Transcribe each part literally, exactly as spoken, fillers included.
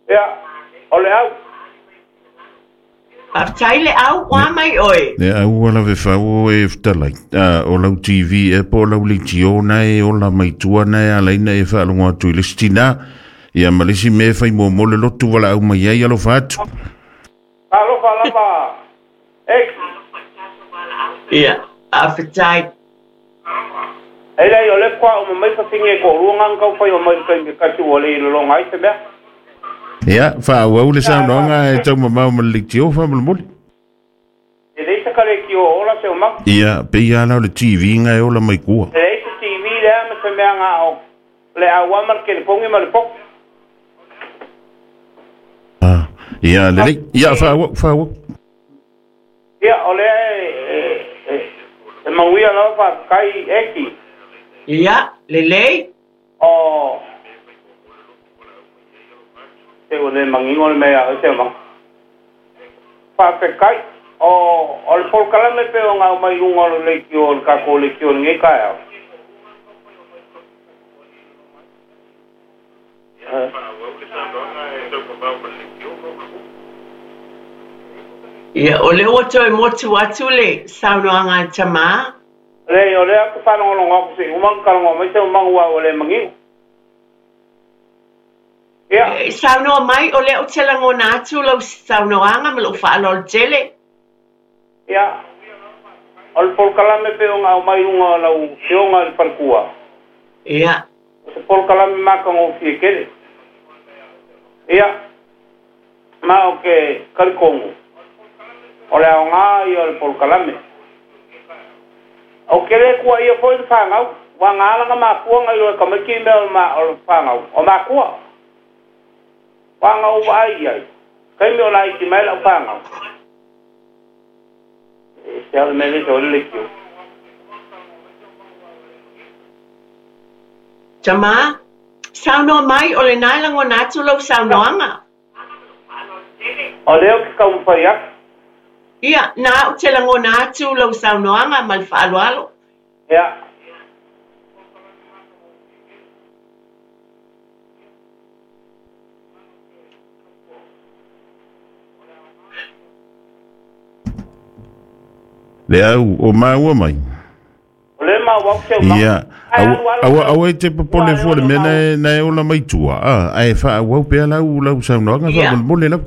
Ia, o le au. A tai le au, wa mai oi. Le au ala ve fau e ftalai. O lau T V e po lau le tiona e o la maitua na e alaina e whaalonga atu i le stina. Ia malisi me fai mo mo le lotu wala au mai ai alo fatu. Alo falapa. Ek. Ia, a fitai. Ei lai o le kwa o mai fatinge ko ruanga ngau fai o mai kai kasi o le lo ngai te bea. Ia, fa au le sa nonga e tau mamau ma le tio fa mo moli. E dei sa kare ki o ola se o mak. Ia, pe ia la le T V nga e ola mai kua. E dei sa T V le ama se mea nga o le awa mar ke le pongi ma le pok. Ah, ia le le, ia fa au, fa au. Ia o le e mawia no fa kai eki. Ia, le lei. O te o le mangingo le mea o te o mang. Fa pe kai o o le polkala me pe o ngā mai runga o le ki o le kako le ki o nge kai au. Ia, o le oto e motu atu le saunoanga tama. Le o le aku whanonga longa ku se umang kalonga mai se umang ua o le mangingo. Ia. E saunoa mai o le o te langona atu lau saunoanga me lo whaalo le tele. Ia. O le polkalame pe o ngā mai runga lau seonga le parkua. Ia. Se polkalame maka ngō fie kere. Ia. Ma o ke karikongu. O le ao ngā i o le polkalame. O kere kua ia po i le whangau. Wa ngā langa mākua ngai o e kamaki mea o le whangau. O mākua. Wangau ai ai. Kai me o lai ki mai lau whangau. E se ale mele te o le kio. Tama, saunoa mai o le nailango natu lau saunoanga. O leo ki kau mwhariak. Ia, nā o te lango natu lau saunoanga mal whaalo alo. Ia. Le au o maua mai. O le mau wau se o mau. Ia, awa awa te popole fo le mena na e ola mai tua. Ah, ai fa wau pe lau lau saunoanga fa mo le lau.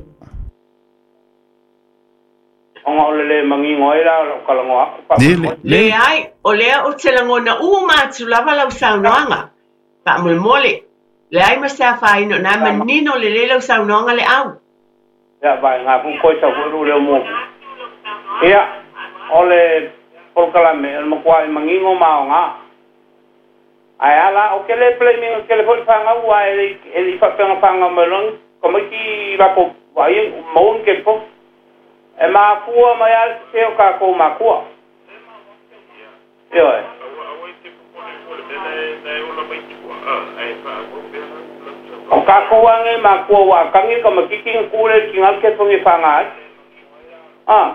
Onga o le le mangingo e la kalango aku pa. Le ai, o lea o te lango na uu mātu lava lau saunoanga. Pa mul mole. Le ai ma sea whaino na manino le le lau saunoanga le au. Ia, vai, ngā kukoi sa kuru leo mo. Ia. O le polkalame, el makua i mangingo mao ngā. Ai ala, o ke le play mingo ke le hoi whanga ua e li whapena whanga melong, ko mai ki wako wai maun ke po. E maa kua mai al se o ka kou maa kua. Io e. O ka kua nge maa kua wa kangi ka makiking kule ki ngal ke pungi whanga ai. Ah.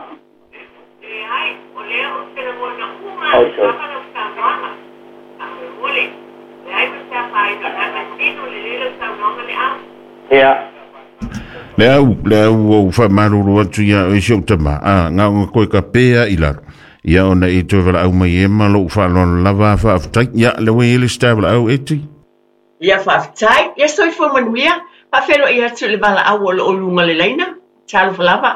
Oh, sure. Yeah. Le au, le au o wha maruru atu ia o isio tama. Ah, ngā unga koe ka pēa i laro. Ia ona i tō wala au mai e malo wha lona lava wha aftai. Ia, le wei ele stāwala au eti. Ia wha aftai. Ia soi fo manuia. Pa whero i atu le wala au o lo lunga le leina. Talo wha lava.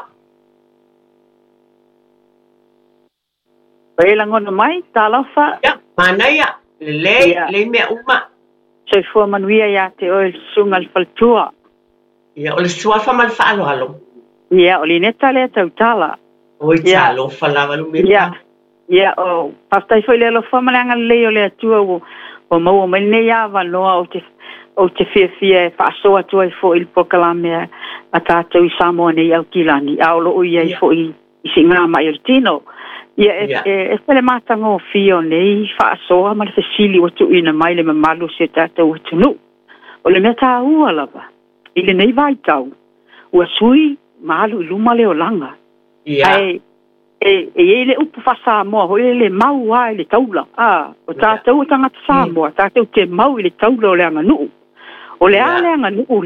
Pei langona mai, tālawha. Ia, mana ia. Le le, le mea uma. Soi fua manuia ia te oe sunga le faltua. Ia, o le suafa mal whaalo alo. Ia, o li neta le tau tala. Oi, talo whalawa lumea. Ia, ia, o paftai foi le lo whamaleanga le o le atua o o mau o mene ia wanoa o te o te fia fia e whaasoa tua i fo il pokalame a tātou i Samoa nei au kilani. Aolo ui ai fo i si ngā mai o tino. Ia, e pele mātanga o fio nei whaasoa ma le fesili o tu ina mai le mamalu se tātou o tunu. O le mea tā ua lava. I le nei vai tau. Ua sui malu i luma leo langa. Ia. E, e, e ele upu fa Samoa, ho ele mau a ele taula. Ah, o tātou o tangata Samoa, tātou te mau i le taula o le anga nuu. O le a le anga nuu